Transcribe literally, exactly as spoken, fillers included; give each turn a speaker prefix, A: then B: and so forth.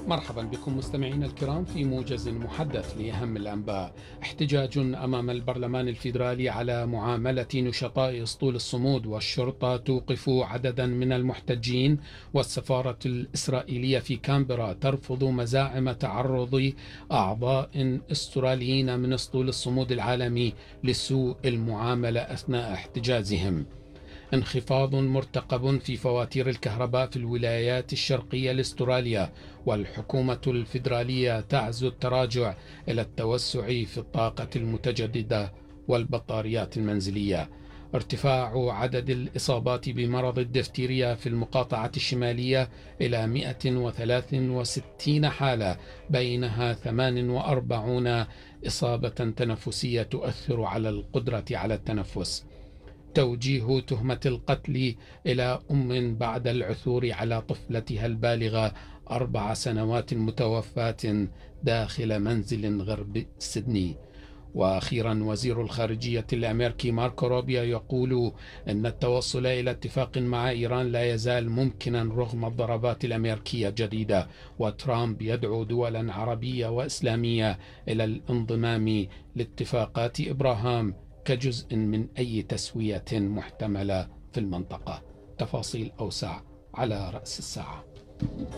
A: مرحبا بكم مستمعينا الكرام في موجز محدث لأهم الأنباء. احتجاج أمام البرلمان الفيدرالي على معاملة نشطاء أسطول الصمود، والشرطة توقف عددا من المحتجين، والسفارة الإسرائيلية في كامبرا ترفض مزاعم تعرض أعضاء أستراليين من أسطول الصمود العالمي لسوء المعاملة أثناء احتجازهم. انخفاض مرتقب في فواتير الكهرباء في الولايات الشرقية لاستراليا، والحكومة الفيدرالية تعزو التراجع إلى التوسع في الطاقة المتجددة والبطاريات المنزلية. ارتفاع عدد الإصابات بمرض الدفتيريا في المقاطعة الشمالية إلى مئة وثلاث وستين حالة، بينها ثمان وأربعين إصابة تنفسية تؤثر على القدرة على التنفس. توجيه تهمة القتل إلى أم بعد العثور على طفلتها البالغة أربع سنوات متوفاة داخل منزل غرب سيدني. وأخيرا وزير الخارجية الأمريكي ماركو روبيو يقول أن التوصل إلى اتفاق مع إيران لا يزال ممكنا رغم الضربات الأمريكية الجديدة، وترامب يدعو دولا عربية وإسلامية إلى الانضمام لاتفاقات إبراهام كجزء من أي تسوية محتملة في المنطقة. تفاصيل أوسع على رأس الساعة.